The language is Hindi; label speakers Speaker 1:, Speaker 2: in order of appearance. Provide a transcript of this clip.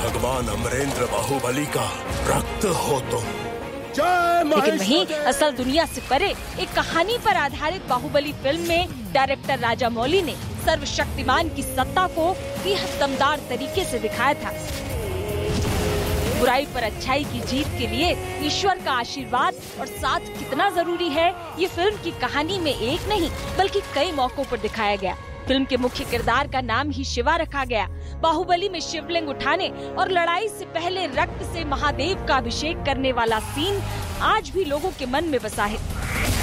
Speaker 1: भगवान अमरेंद्र बाहुबली का रक्त हो तुम।
Speaker 2: लेकिन वहीं असल दुनिया से परे एक कहानी पर आधारित बाहुबली फिल्म में डायरेक्टर राजामौली ने सर्वशक्तिमान की सत्ता को बेहद दमदार तरीके से दिखाया था। बुराई पर अच्छाई की जीत के लिए ईश्वर का आशीर्वाद और साथ कितना जरूरी है, ये फिल्म की कहानी में एक नहीं बल्कि कई मौकों पर दिखाया गया। फिल्म के मुख्य किरदार का नाम ही शिवा रखा गया। बाहुबली में शिवलिंग उठाने और लड़ाई से पहले रक्त से महादेव का अभिषेक करने वाला सीन आज भी लोगों के मन में बसा है।